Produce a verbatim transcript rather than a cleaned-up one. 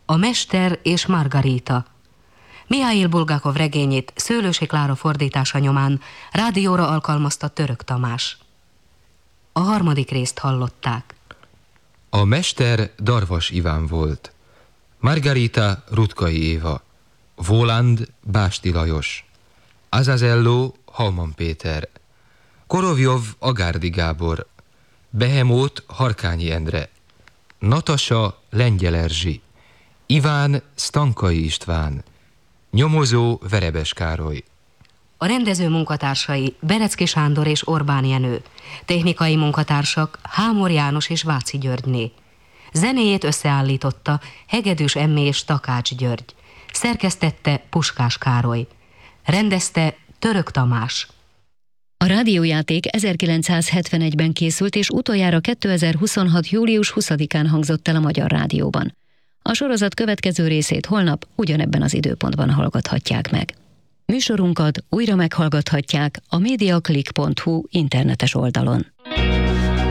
A mester és Margarita. Mihail Bulgakov regényét Szőlősi Klára fordítása nyomán rádióra alkalmazta Török Tamás. A harmadik részt hallották. A mester Darvas Iván volt, Margarita Rutkai Éva, Voland Básti Lajos, Azazello Hauman Péter, Korovjov Agárdi Gábor, Behemót Harkányi Endre, Natasa Lengyel Erzsi, Iván Stankai István, nyomozó Verebes Károly. A rendező munkatársai Berecki Sándor és Orbán Jenő, technikai munkatársak Hámor János és Váci Györgyné. Zenéjét összeállította Hegedűs Emmé és Takács György. Szerkesztette Puskás Károly. Rendezte Török Tamás. A rádiójáték ezerkilencszázhetvenegyben készült, és utoljára kétezer-huszonhat. július huszadikán hangzott el a Magyar Rádióban. A sorozat következő részét holnap ugyanebben az időpontban hallgathatják meg. Műsorunkat újra meghallgathatják a mediaclick pont hu internetes oldalon.